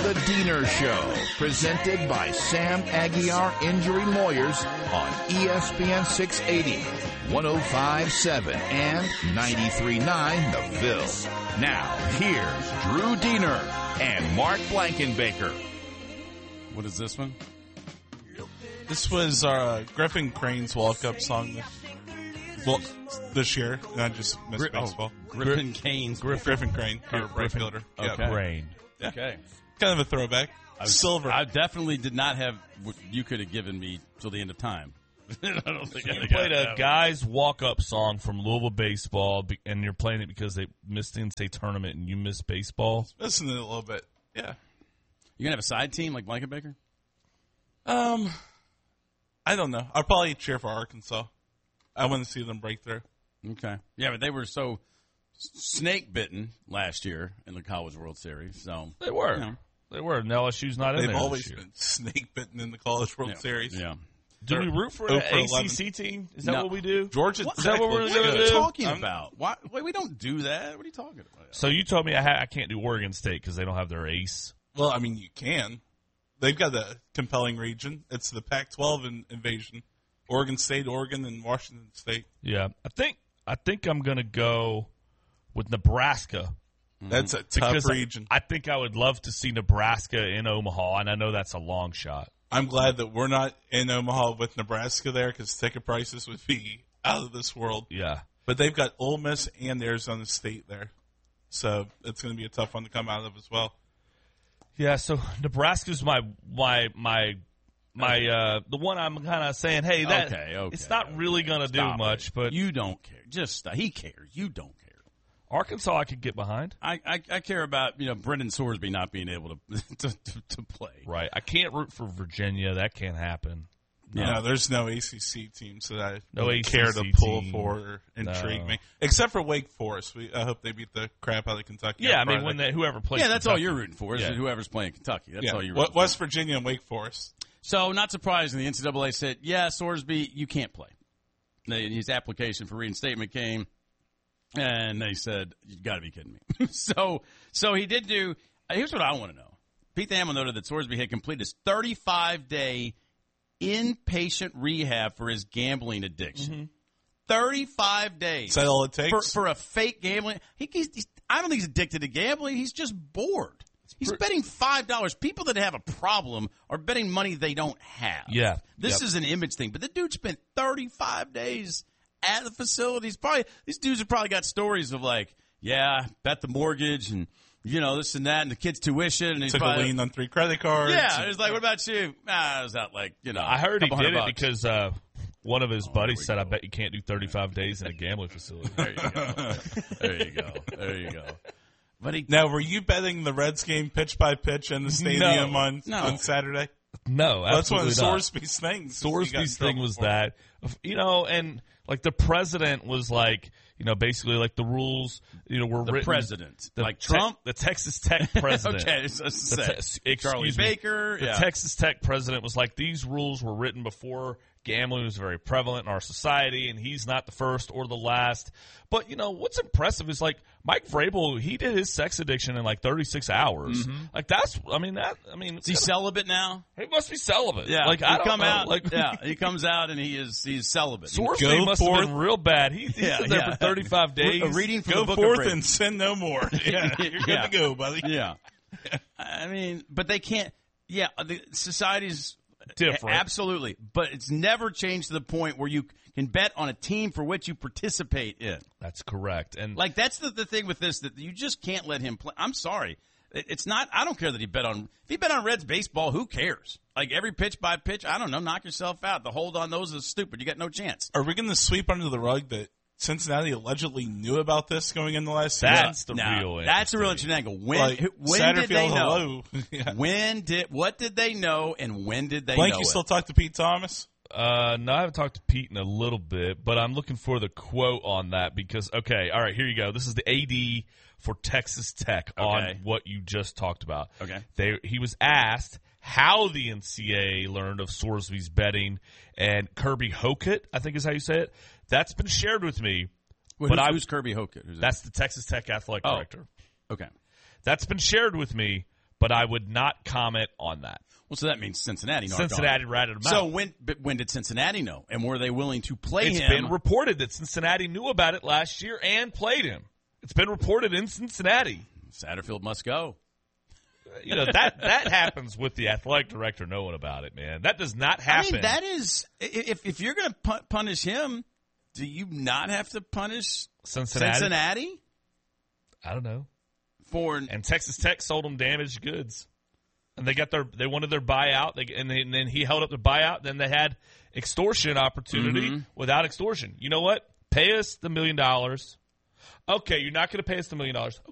The Diener Show, presented by Sam Aguiar Injury Lawyers on ESPN 680, 105.7, and 93.9 The Ville. Now, here's Drew Diener and Mark Blankenbaker. What is this one? This was our Griffin Crane's walk-up song this year. I just missed baseball. Griffin Cane's. Griffin Crane, our right fielder. Okay. Rain. Yeah. Okay. Kind of a throwback. Silver. I definitely did not have what you could have given me till the end of time. I don't think I You played a guy's walk-up song from Louisville baseball, and you're playing it because they missed the NCAA tournament and you missed baseball. Missing it a little bit. Yeah. You gonna have a side team like Blankenbaker? I don't know. I'll probably cheer for Arkansas. I want to see them break through. Okay. Yeah, but they were so snake bitten last year in the College World Series. So They were. You know. They were. And LSU's not in They've there always this year. been snake bitten in the College World Series. Yeah. Do we root for Oh an for 11. ACC team? Is that No. what we do? Georgia Is that what we're Tech gonna looks What are do? you talking I'm- about? Why? Wait, we don't do that. What are you talking about? So you told me I can't do Oregon State because they don't have their ace. Well, I mean, you can. They've got a compelling region. It's the Pac-12 invasion. Oregon State, Oregon, and Washington State. Yeah, I think I'm gonna go with Nebraska. That's a tough Because region. I think I would love to see Nebraska in Omaha, and I know that's a long shot. I'm glad that we're not in Omaha with Nebraska there because ticket prices would be out of this world. Yeah. But they've got Ole Miss and Arizona State there. So it's going to be a tough one to come out of as well. Yeah, so Nebraska's my the one I'm kind of saying, hey, that it's not really going to do Stop much, it. but You don't care. Just he cares. You don't care. Arkansas I could get behind. I care about Brendan Sorsby not being able to play. Right. I can't root for Virginia. That can't happen. No, there's no ACC teams that I No would ACC care to pull team. for or intrigue No. me. Except for Wake Forest. I hope they beat the crap out of Kentucky. Yeah, on I mean Friday. whoever plays. Yeah, that's all Kentucky. you're rooting for is Yeah. whoever's playing Kentucky. That's all you're rooting for. West Virginia and Wake Forest. So, not surprising, the NCAA said, yeah, Sorsby, you can't play. His application for reinstatement came, and they said, you got to be kidding me. so he did do, here's what I want to know. Pete Thamel noted that Sorsby had completed his 35-day inpatient rehab for his gambling addiction. Mm-hmm. 35 days. Is that all it takes? For a fake gambling. I don't think he's addicted to gambling. He's just bored. He's betting $5. People that have a problem are betting money they don't have. Yeah. This is an image thing. But the dude spent 35 days at the facilities. These dudes have probably got stories of bet the mortgage and, this and that and the kid's tuition. And he's Took probably, a lien on 3 credit cards. Yeah. It was like, what about you? I was out I heard he did it $200. because one of his buddies said, I bet you can't do 35 days in a gambling facility. There you go. There you go. But Now, were you betting the Reds game pitch by pitch in the stadium on Saturday? No, That's one of absolutely not. Sorsby's things. Sorsby's thing was that, and the president was basically the rules, were the written. president, Trump, the Texas Tech president. Okay, Charlie excuse me. Baker. The Texas Tech president was like, these rules were written before gambling was very prevalent in our society, and he's not the first or the last. But, what's impressive is, Mike Vrabel, he did his sex addiction in, 36 hours. Mm-hmm. Is he celibate now? He must be celibate. Yeah. I don't know. He comes out and he's celibate. Sorsby must have been real bad. He's there for 35 days. Reading from Go the book forth of and sin no more. Yeah, you're good to go, buddy. Yeah. But they can't. Yeah, the society's different. Absolutely. But it's never changed to the point where you can bet on a team for which you participate in. That's correct. And that's the thing with this, that you just can't let him play. I'm sorry. It's not, I don't care that if he bet on Reds baseball, who cares? Every pitch by pitch, I don't know, knock yourself out. The hold on those is stupid. You got no chance. Are we going to sweep under the rug that Cincinnati allegedly knew about this going into last season? That's the real interesting angle. When did they know? Yeah. What did they know, and when did they Blank, know you it? still talk to Pete Thomas? No, I haven't talked to Pete in a little bit, but I'm looking for the quote on that because, okay, all right, here you go. This is the AD for Texas Tech on what you just talked about. Okay. He was asked how the NCAA learned of Sorsby's betting, and Kirby Hocutt, I think is how you say it, that's been shared with me. Who's Kirby Hocutt? That's the Texas Tech athletic director. Okay. That's been shared with me, but but I would not comment on that. Well, so that means Cincinnati. Cincinnati ratted him out. So when did Cincinnati know, and were they willing to play him? It's been reported that Cincinnati knew about it last year and played him. It's been reported in Cincinnati. Satterfield must go. You know, that happens with the athletic director knowing about it, man. That does not happen. I mean, that is, if you're going to punish him, do you not have to punish Cincinnati? I don't know. And Texas Tech sold them damaged goods, and they wanted their buyout. And then he held up the buyout. Then they had extortion opportunity without extortion. You know what? Pay us the $1 million. Okay, you're not going to pay us the $1 million.